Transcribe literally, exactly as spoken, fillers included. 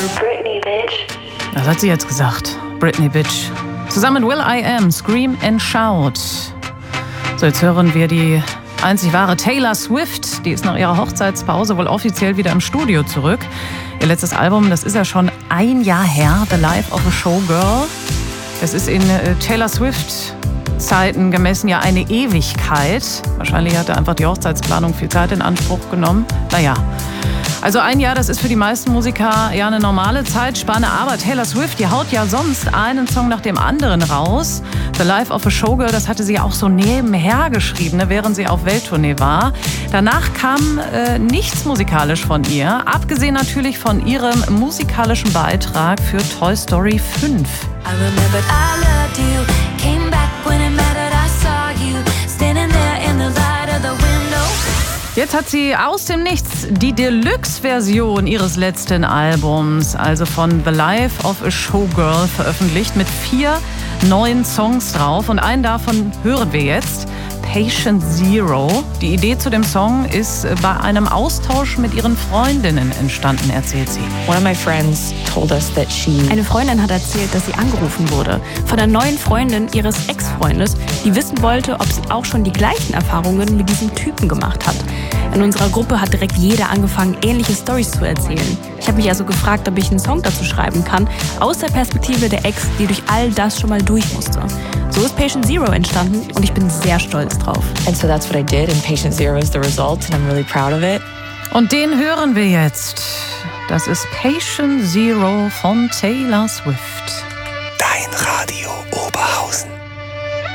Britney, bitch. Das hat sie jetzt gesagt. Britney, bitch. Zusammen mit Will I Am, Scream and Shout. So, jetzt hören wir die einzig wahre Taylor Swift. Die ist nach ihrer Hochzeitspause wohl offiziell wieder im Studio zurück. Ihr letztes Album, das ist ja schon ein Jahr her, The Life of a Showgirl. Es ist in äh, Taylor Swift Zeiten gemessen ja eine Ewigkeit. Wahrscheinlich hat er einfach die Hochzeitsplanung viel Zeit in Anspruch genommen. Naja, also ein Jahr, das ist für die meisten Musiker ja eine normale Zeitspanne. Aber Taylor Swift, die haut ja sonst einen Song nach dem anderen raus. The Life of a Showgirl, das hatte sie auch so nebenher geschrieben, ne, während sie auf Welttournee war. Danach kam äh, nichts musikalisch von ihr, abgesehen natürlich von ihrem musikalischen Beitrag für Toy Story fünf. I remembered I loved you, came back when it mattered, I saw you, standing there in the light of the window. Jetzt hat sie aus dem Nichts die Deluxe-Version ihres letzten Albums, also von The Life of a Showgirl, veröffentlicht mit vier neuen Songs drauf. Und einen davon hören wir jetzt, Patient Zero. Die Idee zu dem Song ist bei einem Austausch mit ihren Freundinnen entstanden, erzählt sie. One of my friends told us that she Eine Freundin hat erzählt, dass sie angerufen wurde von der neuen Freundin ihres Ex-Freundes, die wissen wollte, ob sie auch schon die gleichen Erfahrungen mit diesem Typen gemacht hat. In unserer Gruppe hat direkt jeder angefangen, ähnliche Storys zu erzählen. Ich habe mich also gefragt, ob ich einen Song dazu schreiben kann, aus der Perspektive der Ex, die durch all das schon mal durch musste. So ist Patient Zero entstanden und ich bin sehr stolz drauf. And so that's what I did, and Patient Zero is the result, and I'm really proud of it. Und den hören wir jetzt. Das ist Patient Zero von Taylor Swift. Dein Radio Oberhausen.